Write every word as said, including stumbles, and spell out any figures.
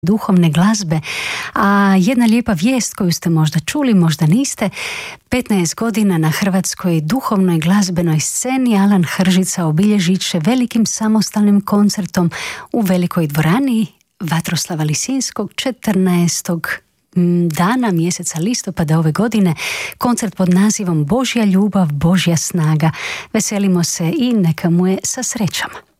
duhovne glazbe, a jedna lijepa vijest koju ste možda čuli, možda niste. petnaest godina na hrvatskoj duhovnoj glazbenoj sceni Alan Hržica obilježit će velikim samostalnim koncertom u velikoj dvorani Vatroslava Lisinskog četrnaestog dana mjeseca listopada ove godine. Koncert pod nazivom Božja ljubav, Božja snaga. Veselimo se i neka mu je sa srećama.